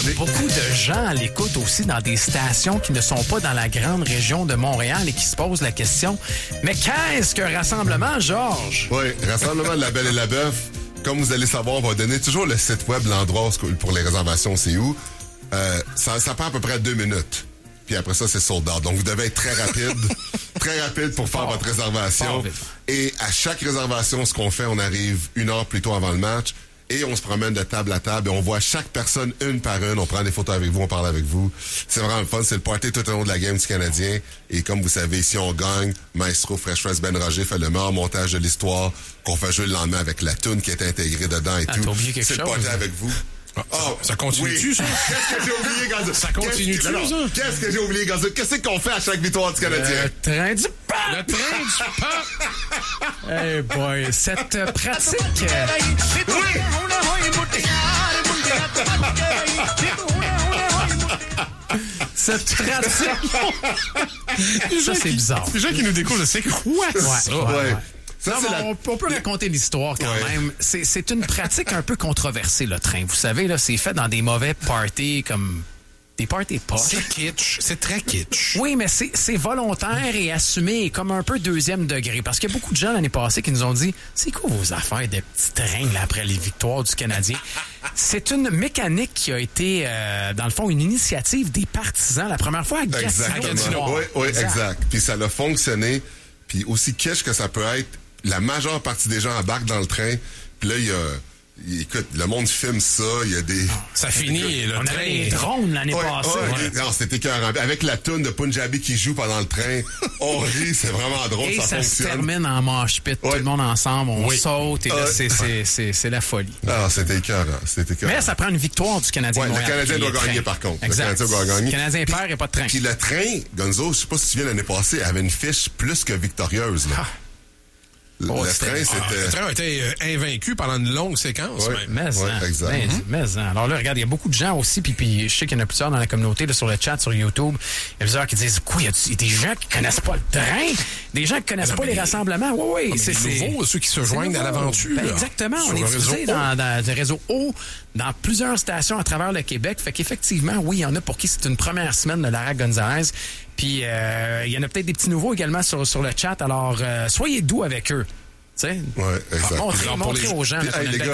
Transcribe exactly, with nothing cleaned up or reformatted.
y a beaucoup de gens à l'écoute aussi dans des stations qui ne sont pas dans la grande région de Montréal et qui se posent la question, mais qu'est-ce qu'un rassemblement, Georges? Oui, Rassemblement de la Belle et la Bœuf. Comme vous allez savoir, on va donner toujours le site web, l'endroit pour les réservations, c'est où. Euh, ça, ça prend à peu près deux minutes. Puis après ça, c'est sold out. Donc, vous devez être très rapide, très rapide pour faire Fort. votre réservation. Fort vite. Et à chaque réservation, ce qu'on fait, on arrive une heure plus tôt avant le match et on se promène de table à table et on voit chaque personne une par une. On prend des photos avec vous, on parle avec vous. C'est vraiment le fun. C'est le party tout au long de la game du Canadien. Et comme vous savez, si on gagne, Maestro Fresh Press Ben Roger fait le meilleur montage de l'histoire qu'on fait jouer le lendemain avec la toune qui est intégrée dedans et Ah, tout. t'as oublié quelque C'est le chose, party hein? avec vous. Ah, Oh, ça continue-tu, oui. ça? Qu'est-ce que j'ai oublié, Gonzo? Ça continue-tu, Qu'est-ce que- ça? non, Qu'est-ce que j'ai oublié, Gonzo? Qu'est-ce qu'on fait à chaque victoire du Canadien? Le train du pape! Le train du pape! Hey boy, cette euh, pratique... euh, Cette pratique... Ça, c'est bizarre. Les gens qui nous découvrent, c'est quoi ça? Ouais, Ouais. ouais. Ça, Non, c'est mais la... on, on peut raconter l'histoire quand Ouais. même. C'est, c'est une pratique un peu controversée, le train. Vous savez, là, c'est fait dans des mauvais parties comme des parties poches. C'est kitsch. C'est très kitsch. Oui, mais c'est, c'est volontaire et assumé et comme un peu deuxième degré. Parce qu'il y a beaucoup de gens l'année passée qui nous ont dit « C'est quoi vos affaires de petits trains là, après les victoires du Canadien? » C'est une mécanique qui a été, euh, dans le fond, une initiative des partisans la première fois à Gatineau. Exactement. Oui, oui, exact. Puis ça a fonctionné. Puis aussi kitsch que ça peut être, la majeure partie des gens embarquent dans le train. Puis là, il y a... Écoute, le monde filme ça, il y a des... Ça finit, le On train. avait des drones l'année Ouais, passée. ouais, Ouais. Non, c'était écœurant. Avec la toune de Punjabi qui joue pendant le train, on rit, c'est vraiment drôle, Et ça, ça se fonctionne. termine en mosh-pit, tout Ouais. le monde ensemble, on Oui. saute, et là, Ouais. c'est, c'est, c'est, c'est la folie. Ah, c'était écœurant, c'était écœurant. Mais ça prend une victoire du Canadien. Ouais, de le Montréal, Canadien puis doit les gagner, trains. par contre. Le Exact. Canadien doit gagner. Le Canadien perd, il n'y a pas de train. Puis le train, Gonzo, je sais pas si tu te souviens, l'année passée, avait une fiche plus que victorieuse, là. Ah. Le, Oh, le c'était- train, Ah, c'était... le train a été euh, invaincu pendant une longue séquence. Ouais. même. Mais, Ouais, hein, exact. mais, mais, hein. Alors là, regarde, il y a beaucoup de gens aussi, puis, puis je sais qu'il y en a plusieurs dans la communauté, là, sur le chat, sur YouTube. Il y a plusieurs qui disent, quoi, il y a du- des gens qui connaissent pas le train? Des gens qui connaissent Non, pas mais- les rassemblements? Oui, oui. Ah, mais c'est, les c'est nouveaux, ceux qui se c'est joignent à nouveau. l'aventure. Ben, là, exactement. sur On est le réseau diffusé O. dans, dans le réseau O, dans plusieurs stations à travers le Québec. Fait qu'effectivement, oui, il y en a pour qui c'est une première semaine de Lara Gonzalez. Puis, euh, il y en a peut-être des petits nouveaux également sur, sur le chat. Alors, euh, soyez doux avec eux. Tu sais, Ouais, exact. montrez, Alors, pour montrez les- aux gens Puis, là, qu'on hey, a une les belle gars,